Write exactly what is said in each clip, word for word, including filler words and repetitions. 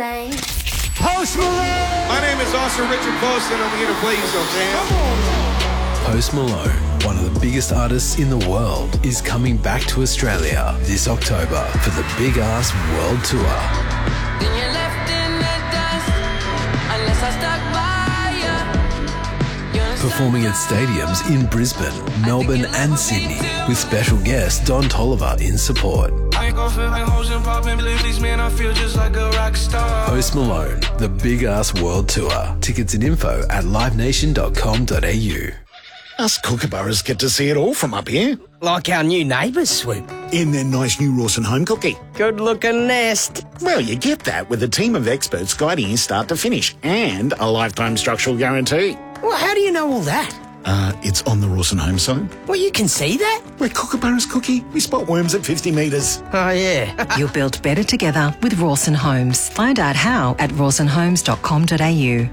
say. Post Malone! My name is Officer Richard Post, and I'm here to play you some jam. Post Malone, one of the biggest artists in the world, is coming back to Australia this October for the Big Ass World Tour. Then you're left in the dust, unless I stuck by you. You're Performing at stadiums in Brisbane, Melbourne and Sydney, with special guest Don Toliver in support. I ain't gon' feel like hoes and poppin' Billy's, man, I feel just like a rock star. Post Malone, the Big Ass World Tour. Tickets and info at live nation dot com dot a u. Us kookaburras get to see it all from up here. Like our new neighbours, Swoop. In their nice new Rawson home cookie. Good-looking nest. Well, you get that with a team of experts guiding you start to finish and a lifetime structural guarantee. Well, how do you know all that? Uh, it's on the Rawson home site. Well, you can see that? We're kookaburras cookie. We spot worms at fifty metres. Oh, yeah. You're built better together with Rawson Homes. Find out how at rawson homes dot com dot a u.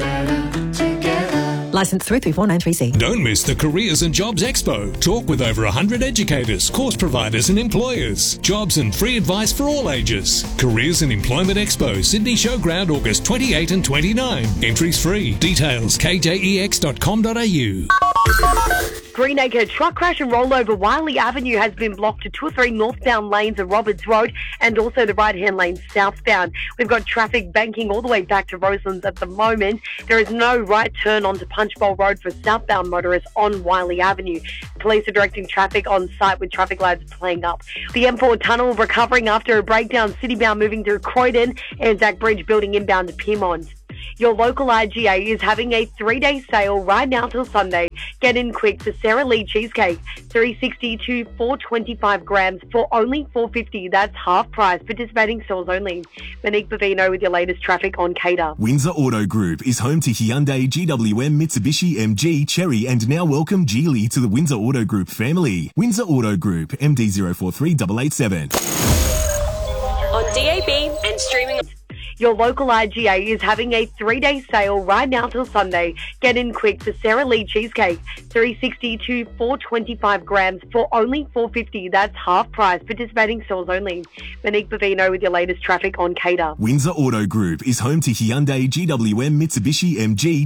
Licence three three four nine three C. Don't miss the Careers and Jobs Expo. Talk with over one hundred educators, course providers and employers. Jobs and free advice for all ages. Careers and Employment Expo, Sydney Showground, August twenty-eighth and twenty-ninth. Entries free. Details k j e x dot com dot a u. Greenacre truck crash and rollover. Wiley Avenue has been blocked to two or three northbound lanes of Roberts Road and also the right-hand lane southbound. We've got traffic banking all the way back to Roselands at the moment. There is no right turn onto Punchbowl Road for southbound motorists on Wiley Avenue. Police are directing traffic on site with traffic lights playing up. The M four tunnel recovering after a breakdown. Citybound moving through Croydon. Anzac Bridge building inbound to Pyrmont. Your local I G A is having a three-day sale right now till Sunday. Get in quick for Sara Lee cheesecake, three sixty to four twenty-five grams for only four fifty. That's half price. Participating stores only. Monique Bavino with your latest traffic on Cater. Windsor Auto Group is home to Hyundai, G W M, Mitsubishi, M G, Chery, and now welcome Geely to the Windsor Auto Group family. Windsor Auto Group, M D zero four three eight eight seven. On D A B and streaming. Your local I G A is having a three-day sale right now till Sunday. Get in quick for Sara Lee cheesecake, three sixty to four twenty-five grams for only four fifty. That's half price. Participating stores only. Monique Bavino with your latest traffic on Cater. Windsor Auto Group is home to Hyundai, G W M, Mitsubishi, M G,